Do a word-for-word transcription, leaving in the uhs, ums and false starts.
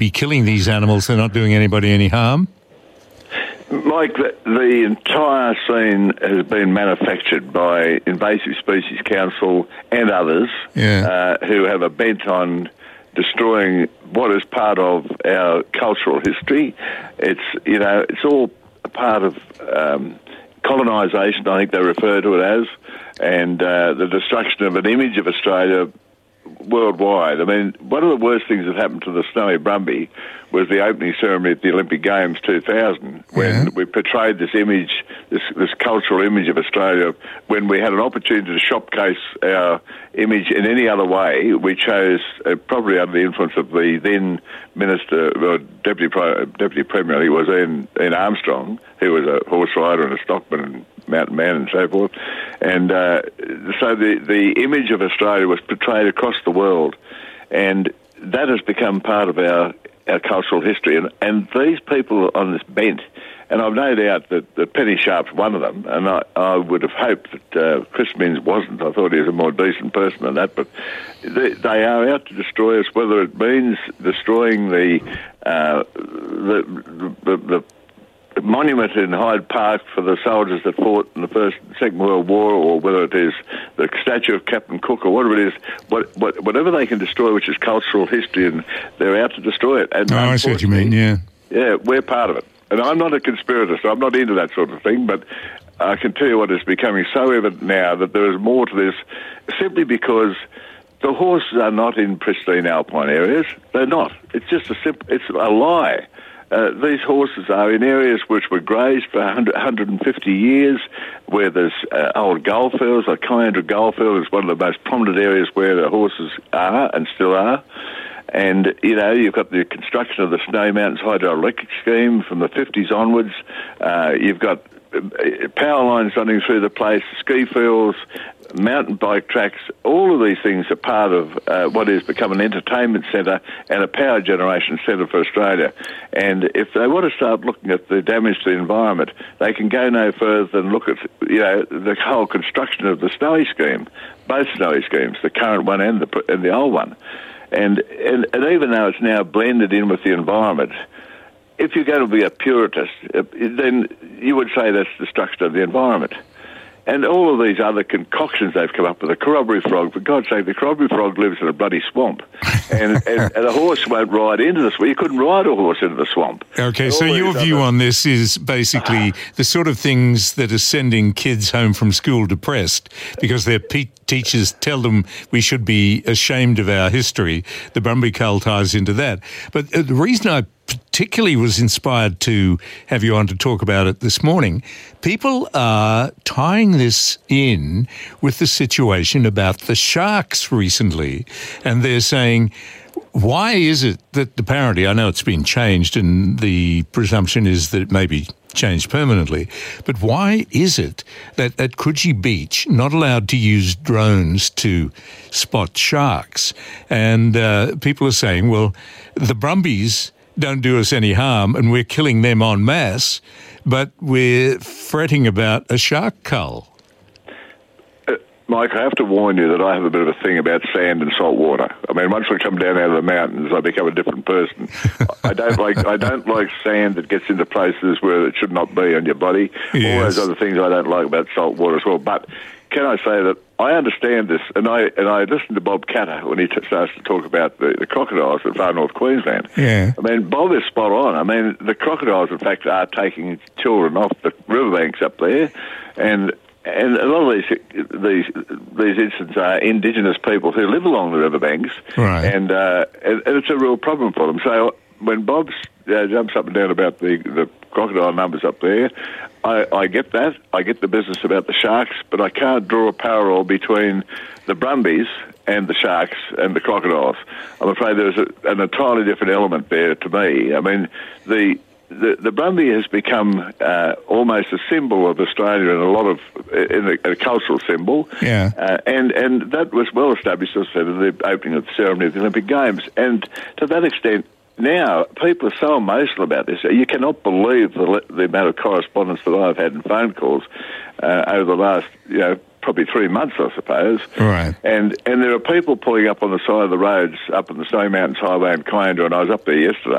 be killing these animals, they're not doing anybody any harm? Mike, the, the entire scene has been manufactured by Invasive Species Council and others yeah. uh, who have a bent on destroying what is part of our cultural history. It's, you know, it's all a part of um, colonisation, I think they refer to it as, and uh, the destruction of an image of Australia worldwide. I mean, one of the worst things that happened to the Snowy Brumby was the opening ceremony at the Olympic Games two thousand, when yeah. we portrayed this image, this, this cultural image of Australia, when we had an opportunity to showcase our image in any other way. We chose, uh, probably under the influence of the then Minister, or Deputy, Pro, Deputy Premier, he was Ian, Ian Armstrong, who was a horse rider and a stockman and mountain man and so forth. And uh, so the, the image of Australia was portrayed across the world, and that has become part of our, our cultural history. And, and these people on this bent, and I've no doubt that, that Penny Sharp's one of them, and I, I would have hoped that uh, Chris Minns wasn't. I thought he was a more decent person than that, but they, they are out to destroy us, whether it means destroying the uh, the, the, the the monument in Hyde Park for the soldiers that fought in the First and Second World War, or whether it is the statue of Captain Cook, or whatever it is, what, what, whatever they can destroy, which is cultural history, and they're out to destroy it. And oh, I see what you mean, yeah. Yeah, we're part of it. And I'm not a conspirator, so I'm not into that sort of thing, but I can tell you what is becoming so evident now, that there is more to this, simply because the horses are not in pristine alpine areas. They're not. It's just a simple, it's a lie. Uh, these horses are in areas which were grazed for one hundred, one hundred fifty years, where there's uh, old goldfields, like Kiandra Goldfield is one of the most prominent areas where the horses are and still are. And, you know, you've got the construction of the Snowy Mountains hydroelectric scheme from the fifties onwards. Uh, you've got power lines running through the place, ski fields, mountain bike tracks. All of these things are part of uh, what has become an entertainment centre and a power generation centre for Australia. And if they want to start looking at the damage to the environment, they can go no further than look at, you know, the whole construction of the Snowy scheme, both Snowy schemes, the current one and the and the old one. And, and, and even though it's now blended in with the environment, if you're going to be a puritist, then you would say that's destruction of the environment. And all of these other concoctions they've come up with, the corroboree frog, for God's sake, the corroboree frog lives in a bloody swamp. And, and, and a horse won't ride into the swamp. You couldn't ride a horse into the swamp. Okay, so your view other... on this is basically the sort of things that are sending kids home from school depressed because their pe- teachers tell them we should be ashamed of our history. The Brumby cull ties into that. But uh, the reason I particularly was inspired to have you on to talk about it this morning, people are tying this in with the situation about the sharks recently, and they're saying, why is it that apparently, I know it's been changed and the presumption is that it may be changed permanently, but why is it that at Coogee Beach not allowed to use drones to spot sharks? And uh, people are saying, well, the Brumbies don't do us any harm and we're killing them en masse, but we're fretting about a shark cull. Uh, Mike, I have to warn you that I have a bit of a thing about sand and salt water. I mean, once we come down out of the mountains, I become a different person. I don't like I don't like sand that gets into places where it should not be on your body. Yes. All those other things I don't like about salt water as well. But can I say that I understand this, and I and I listened to Bob Catter when he t- starts to talk about the, the crocodiles at far north Queensland. Yeah. I mean, Bob is spot on. I mean, the crocodiles, in fact, are taking children off the riverbanks up there, and and a lot of these these these incidents are Indigenous people who live along the riverbanks, right. and, uh, and and it's a real problem for them. So when Bob uh, jumps up and down about the the crocodile numbers up there, I, I get that. I get the business about the sharks, but I can't draw a parallel between the Brumbies and the sharks and the crocodiles. I'm afraid there's a, an entirely different element there to me. I mean, the the, the Brumby has become uh, almost a symbol of Australia in a lot of, in a, a cultural symbol. Yeah. Uh, and, and that was well established, as I said, at the opening of the ceremony of the Olympic Games. And to that extent, now, people are so emotional about this. You cannot believe the, the amount of correspondence that I've had and phone calls uh, over the last, you know, probably three months, I suppose. Right. And and there are people pulling up on the side of the roads up on the Snowy Mountains Highway in Kianda, and I was up there yesterday.